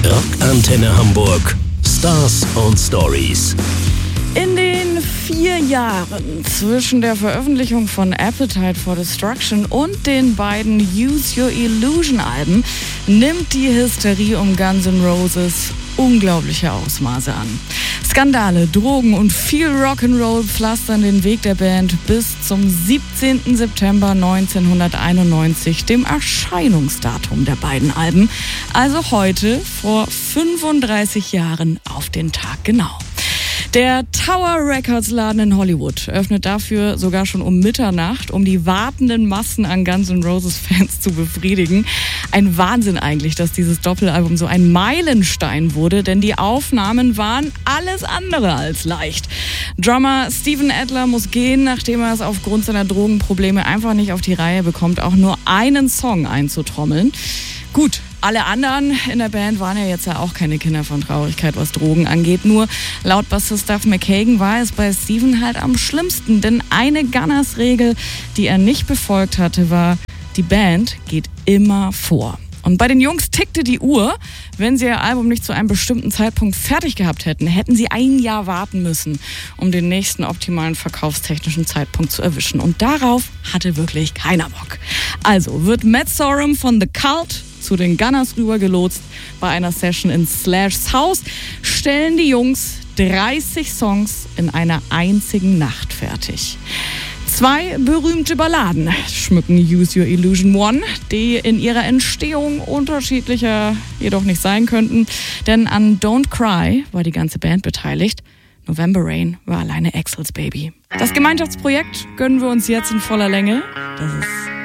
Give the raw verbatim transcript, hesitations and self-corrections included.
Rockantenne Hamburg. Stars und Stories. In den vier Jahren zwischen der Veröffentlichung von Appetite for Destruction und den beiden Use Your Illusion Alben nimmt die Hysterie um Guns N' Roses unglaubliche Ausmaße an. Skandale, Drogen und viel Rock'n'Roll pflastern den Weg der Band bis zum siebzehnten September neunzehnhunderteinundneunzig, dem Erscheinungsdatum der beiden Alben, also heute vor fünfunddreißig Jahren auf den Tag genau. Der Tower Records Laden in Hollywood öffnet dafür sogar schon um Mitternacht, um die wartenden Massen an Guns N' Roses Fans zu befriedigen. Ein Wahnsinn eigentlich, dass dieses Doppelalbum so ein Meilenstein wurde, denn die Aufnahmen waren alles andere als leicht. Drummer Steven Adler muss gehen, nachdem er es aufgrund seiner Drogenprobleme einfach nicht auf die Reihe bekommt, auch nur einen Song einzutrommeln. Gut, alle anderen in der Band waren ja jetzt ja auch keine Kinder von Traurigkeit, was Drogen angeht. Nur laut Bassist Duff McKagan war es bei Steven halt am schlimmsten. Denn eine Gunners-Regel, die er nicht befolgt hatte, war, die Band geht immer vor. Und bei den Jungs tickte die Uhr. Wenn sie ihr Album nicht zu einem bestimmten Zeitpunkt fertig gehabt hätten, hätten sie ein Jahr warten müssen, um den nächsten optimalen verkaufstechnischen Zeitpunkt zu erwischen. Und darauf hatte wirklich keiner Bock. Also wird Matt Sorum von The Cult zu den Gunners rübergelotst. Bei einer Session in Slashs Haus stellen die Jungs dreißig Songs in einer einzigen Nacht fertig. Zwei berühmte Balladen schmücken Use Your Illusion One, die in ihrer Entstehung unterschiedlicher jedoch nicht sein könnten. Denn an Don't Cry war die ganze Band beteiligt. November Rain war alleine Axl's Baby. Das Gemeinschaftsprojekt gönnen wir uns jetzt in voller Länge. Das ist